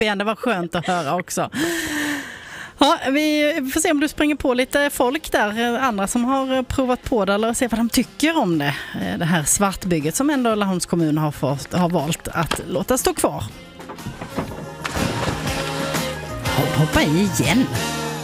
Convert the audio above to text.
igen. Det var skönt att höra också. Ja, vi får se om du springer på lite folk där, andra som har provat på det, eller se vad de tycker om det här svartbygget som ändå Laholms kommun har valt att låta stå kvar. Hoppa i igen.